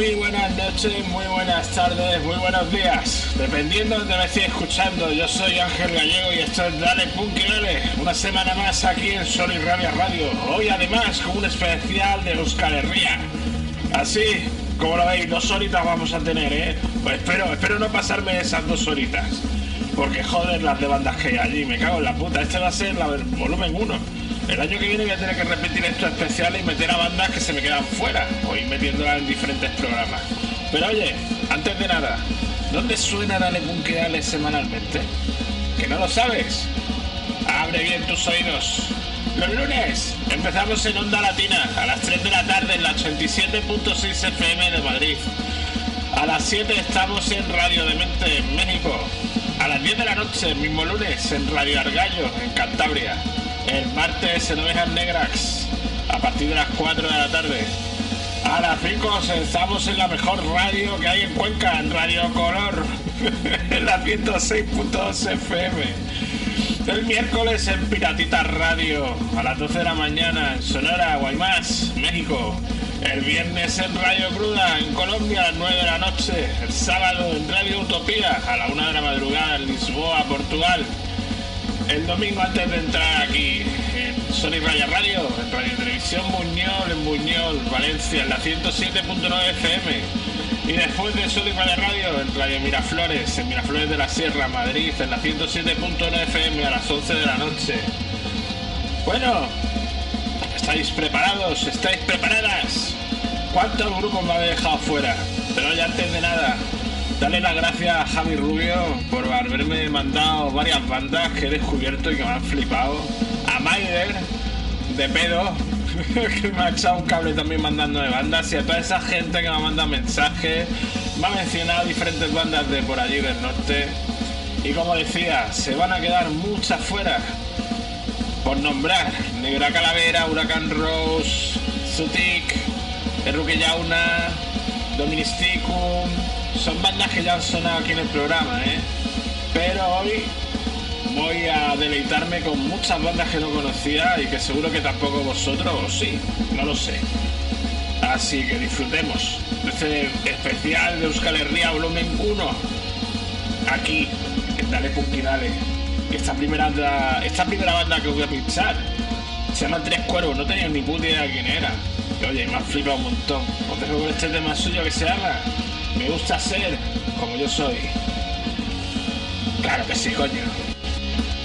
Muy buenas noches, muy buenas tardes, muy buenos días. Dependiendo de donde me estéis escuchando, yo soy Ángel Gallego y esto es Dale Punk y Dale. Una semana más aquí en Sol y Rabia Radio. Hoy además con un especial de Euskal Herria. Así, como lo veis, 2 horitas vamos a tener, ¿eh? Pues espero no pasarme esas 2 horitas. Porque joder las de bandas que hay allí, me cago en la puta. Este va a ser el volumen 1. El año que viene voy a tener que repetir estos especiales y meter a bandas que se me quedan fuera, o ir metiéndolas en diferentes programas. Pero oye, antes de nada, ¿dónde suena Dale Punk y Dale semanalmente? ¿Que no lo sabes? Abre bien tus oídos. Los lunes empezamos en Onda Latina a las 3 de la tarde en la 87.6 FM de Madrid. A las 7 estamos en Radio Demente en México. A las 10 de la noche, mismo lunes, en Radio Argallo en Cantabria. El martes en Ovejas Negras a partir de las 4 de la tarde. A las 5 estamos en la mejor radio que hay en Cuenca, en Radio Color, en la 106.2 FM. El miércoles en Piratita Radio a las 12 de la mañana en Sonora, Guaymas, México. El viernes en Radio Cruda en Colombia a las 9 de la noche. El sábado en Radio Utopía a la 1 de la madrugada en Lisboa, Portugal. El domingo antes de entrar aquí en Sol y Rabia Radio, en Radio Televisión Buñol, en Buñol, Valencia, en la 107.9 FM. Y después de Sol y Rabia Radio, en Radio Miraflores, en Miraflores de la Sierra, Madrid, en la 107.9 FM a las 11 de la noche. Bueno, ¿estáis preparados? ¿Estáis preparadas? ¿Cuántos grupos me habéis dejado fuera? Pero ya antes de nada, dale las gracias a Javi Rubio por haberme mandado varias bandas que he descubierto y que me han flipado. A Maider, de pedo, que me ha echado un cable también mandándome bandas. Y a toda esa gente que me manda mensajes. Me ha mencionado diferentes bandas de por allí del norte. Y como decía, se van a quedar muchas fuera. Por nombrar: Negra Calavera, Huracán Rose, Zutik, Erruque Yauna, Doministicum. Son bandas que ya han sonado aquí en el programa, ¿eh? Pero hoy voy a deleitarme con muchas bandas que no conocía y que seguro que tampoco vosotros, o sí, no lo sé. Así que disfrutemos de este especial de Euskal Herria volumen 1 aquí en Dale Punk y Dale. Y esta primera banda que os voy a pinchar se llama Tres Cuervos. No tenía ni puta idea de quién era. Y oye, me ha flipado un montón. Os dejo con este tema suyo que se llama Me gusta ser como yo soy. Claro que sí, coño.